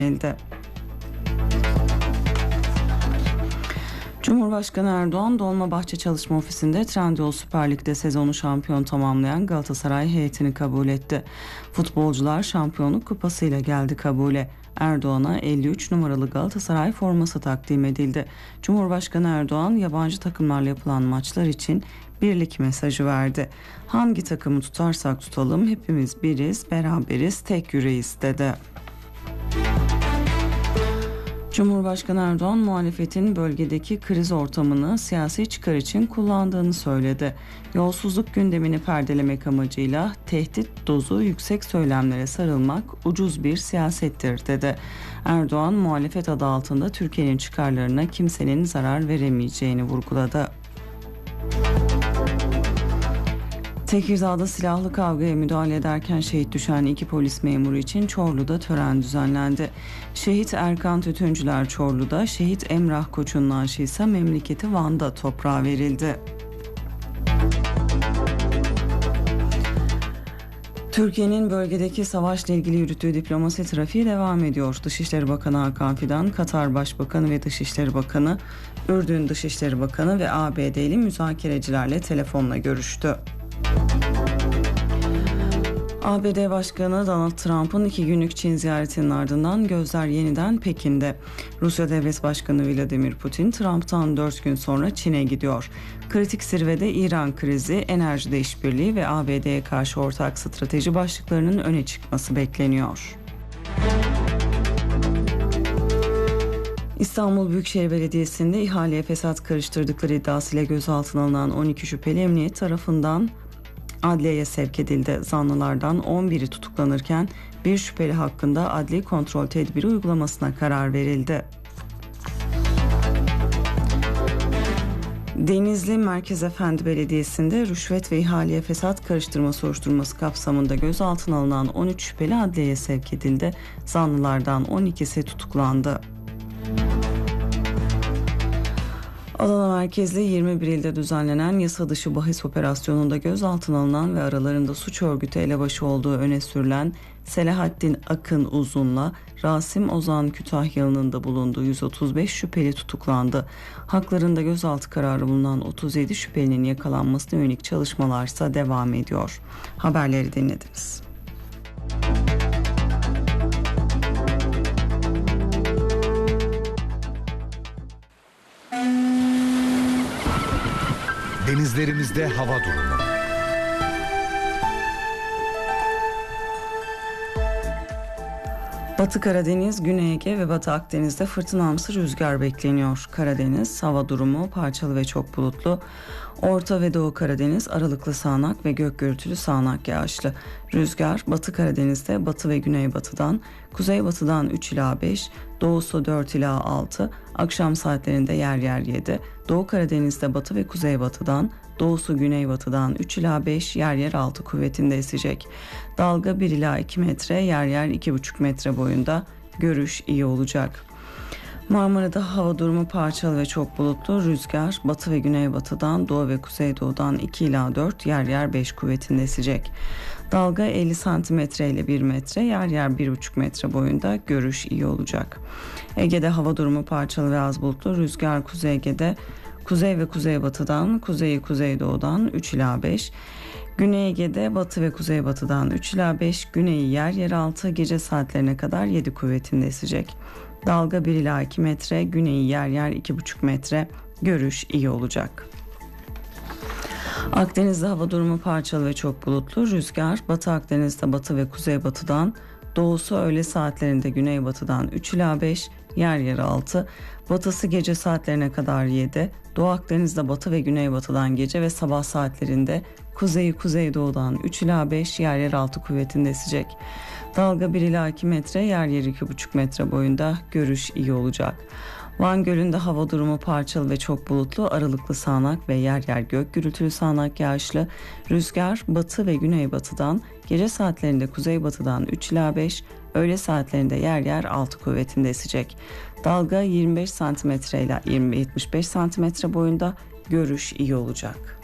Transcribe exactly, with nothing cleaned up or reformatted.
verildi. Cumhurbaşkanı Erdoğan, Dolmabahçe Çalışma Ofisi'nde Trendyol Süper Lig'de sezonu şampiyon tamamlayan Galatasaray heyetini kabul etti. Futbolcular şampiyonluk kupasıyla geldi kabule. Erdoğan'a elli üç numaralı Galatasaray forması takdim edildi. Cumhurbaşkanı Erdoğan, yabancı takımlarla yapılan maçlar için birlik mesajı verdi. Hangi takımı tutarsak tutalım hepimiz biriz, beraberiz, tek yüreğiz dedi. Cumhurbaşkanı Erdoğan, muhalefetin bölgedeki kriz ortamını siyasi çıkar için kullandığını söyledi. Yolsuzluk gündemini perdelemek amacıyla tehdit dozu yüksek söylemlere sarılmak ucuz bir siyasettir dedi. Erdoğan, muhalefet adı altında Türkiye'nin çıkarlarına kimsenin zarar veremeyeceğini vurguladı. Tekirdağ'da silahlı kavgaya müdahale ederken şehit düşen iki polis memuru için Çorlu'da tören düzenlendi. Şehit Erkan Tütüncüler Çorlu'da, şehit Emrah Koç'un naaşı ise memleketi Van'da toprağa verildi. Türkiye'nin bölgedeki savaşla ilgili yürüttüğü diplomasi trafiği devam ediyor. Dışişleri Bakanı Hakan Fidan, Katar Başbakanı ve Dışişleri Bakanı, Ürdün Dışişleri Bakanı ve A B D'li müzakerecilerle telefonla görüştü. A B D Başkanı Donald Trump'ın iki günlük Çin ziyaretinin ardından gözler yeniden Pekin'de. Rusya Devlet Başkanı Vladimir Putin, Trump'tan dört gün sonra Çin'e gidiyor. Kritik zirvede İran krizi, enerjide işbirliği ve A B D'ye karşı ortak strateji başlıklarının öne çıkması bekleniyor. İstanbul Büyükşehir Belediyesi'nde ihaleye fesat karıştırdıkları iddiasıyla gözaltına alınan on iki şüpheli emniyet tarafından adliyeye sevk edildi. Zanlılardan on biri tutuklanırken bir şüpheli hakkında adli kontrol tedbiri uygulamasına karar verildi. Denizli Merkez Efendi Belediyesi'nde rüşvet ve ihaleye fesat karıştırma soruşturması kapsamında gözaltına alınan on üç şüpheli adliyeye sevk edildi. Zanlılardan on ikisi tutuklandı. Adana merkezli yirmi bir ilde düzenlenen yasa dışı bahis operasyonunda gözaltına alınan ve aralarında suç örgütü elebaşı olduğu öne sürülen Selahattin Akın Uzun'la Rasim Ozan Kütahyalı'nın da bulunduğu yüz otuz beş şüpheli tutuklandı. Haklarında gözaltı kararı bulunan otuz yedi şüphelinin yakalanmasına yönelik çalışmalarsa devam ediyor. Haberleri dinlediniz. Denizlerimizde hava durumu. Batı Karadeniz, Güney Ege ve Batı Akdeniz'de fırtınamsı rüzgar bekleniyor. Karadeniz hava durumu parçalı ve çok bulutlu. Orta ve Doğu Karadeniz aralıklı sağanak ve gök gürültülü sağanak yağışlı. Rüzgar Batı Karadeniz'de batı ve güneybatıdan, kuzeybatıdan üç ila beş, doğusu dört ila altı, akşam saatlerinde yer yer yedi. Doğu Karadeniz'de batı ve kuzeybatıdan, doğusu güneybatıdan üç ila beş, yer yer altı kuvvetinde esecek. Dalga bir ila iki metre, yer yer iki buçuk metre boyunda. Görüş iyi olacak. Marmara'da hava durumu parçalı ve çok bulutlu. Rüzgar batı ve güneybatıdan, doğu ve kuzeydoğudan iki ila dört, yer yer beş kuvvetinde esecek. Dalga elli santimetre ile bir metre, yer yer bir buçuk metre boyunda. Görüş iyi olacak. Ege'de hava durumu parçalı ve az bulutlu. Rüzgar Kuzey Ege'de kuzey ve kuzeybatıdan, kuzeyi kuzeydoğudan üç ila beş. Güney Ege'de batı ve kuzeybatıdan üç ila beş, güneyi yer yer altı, gece saatlerine kadar yedi kuvvetinde esecek. Dalga bir ila iki metre, güneyi yer yer iki buçuk metre. Görüş iyi olacak. Akdeniz'de hava durumu parçalı ve çok bulutlu. Rüzgar Batı Akdeniz'de batı ve kuzeybatıdan, doğusu öğle saatlerinde güneybatıdan üç ila beş, yer yer altı, batısı gece saatlerine kadar yedi, Doğu Akdeniz'de batı ve güneybatıdan gece ve sabah saatlerinde kuzeyi kuzeydoğudan üç ila beş, yer yer altı kuvvetinde esecek. Dalga bir ila iki metre, yer yer iki buçuk metre boyunda. Görüş iyi olacak. Van Gölü'nde hava durumu parçalı ve çok bulutlu, aralıklı sağanak ve yer yer gök gürültülü sağanak yağışlı. Rüzgar batı ve güneybatıdan, gece saatlerinde kuzeybatıdan üç ila beş, öğle saatlerinde yer yer altı kuvvetinde esecek. Dalga yirmi beş santimetre ile yetmiş beş santimetre boyunda. Görüş iyi olacak.